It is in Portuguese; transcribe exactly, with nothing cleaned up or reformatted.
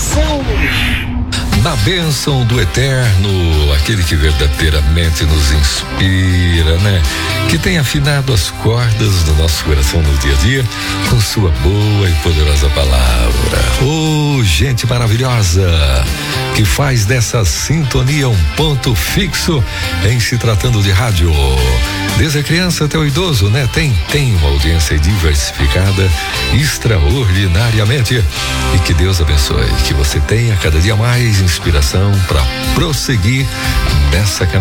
Inspiração. Na bênção do Eterno, aquele que verdadeiramente nos inspira, né? Que tem afinado as cordas do nosso coração no dia a dia com sua boa e poderosa palavra. Oh, gente maravilhosa, que faz dessa sintonia um ponto fixo em se tratando de rádio. Desde a criança até o idoso, né? Tem, tem uma audiência diversificada extraordinariamente. E que Deus abençoe, que você tenha cada dia mais inspiração para prosseguir nessa caminhada.